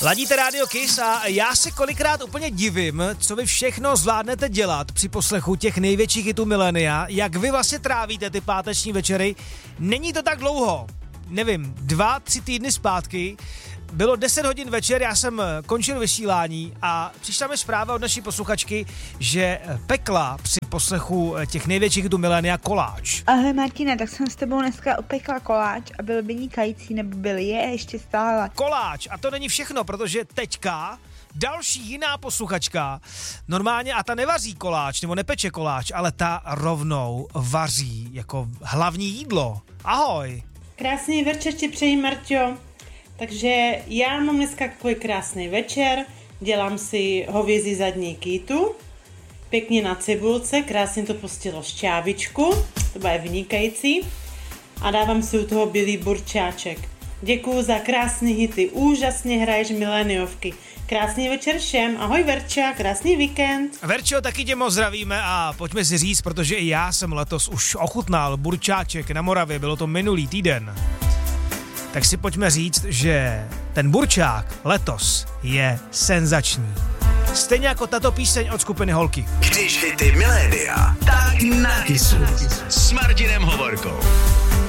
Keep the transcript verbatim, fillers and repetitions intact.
Ladíte Radio Kiss a já se kolikrát úplně divím, co vy všechno zvládnete dělat při poslechu těch největších hitů milénia, jak vy vlastně trávíte ty páteční večery. Není to tak dlouho, nevím, dva, tři týdny zpátky, bylo deset hodin večer, já jsem končil vysílání a přišla mi zpráva od naší posluchačky, že pekla při poslechu těch největších hitů milénia koláč. Ahoj Martina, tak jsem s tebou dneska opekla koláč a byl vynikající, nebo byl je ještě stále. Koláč a to není všechno, protože teďka další jiná posluchačka normálně, a ta nevaří koláč, nebo nepeče koláč, ale ta rovnou vaří jako hlavní jídlo. Ahoj. Krásný večer ti přeji, Marťo. Takže já mám dneska takový krásný večer, dělám si hovězí zadní kýtu, pěkně na cibulce, krásně to postilo šťávičku, to bude vynikající, a dávám si u toho bílý burčáček. Děkuju za krásný hity, úžasně hraješ miléniovky. Krásný večer všem, ahoj Verča, krásný víkend. Verčo, taky tě moc zdravíme a pojďme si říct, protože i já jsem letos už ochutnal burčáček na Moravě, bylo to minulý týden. Tak si pojďme říct, že ten burčák letos je senzační. Stejně jako tato píseň od skupiny Holky. Když hity milénia, tak na Kissu s Martinem Hovorkou.